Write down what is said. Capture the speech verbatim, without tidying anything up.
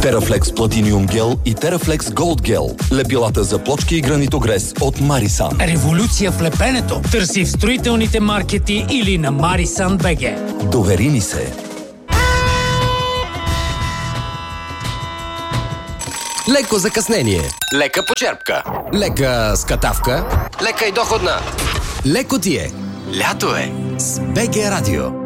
Терафлекс Платиниум гел и Терафлекс Голд гел. Лепилата за плочки и гранитогрес от Марисан. Революция в лепенето. Търси в строителните маркети или на Марисан БГ. Довери ни се. Леко закъснение. Лека почерпка. Лека скатавка. Лека и доходна. Леко ти е. Лято е с БГ Радио.